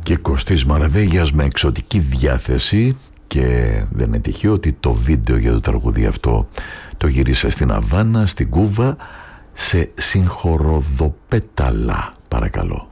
Και Κωστής Μαραβέγιας με εξωτική διάθεση, και δεν είναι τυχαίο ότι το βίντεο για το τραγούδι αυτό το γύρισε στην Αβάνα, στην Κούβα, σε συγχωροδοπέταλα, παρακαλώ.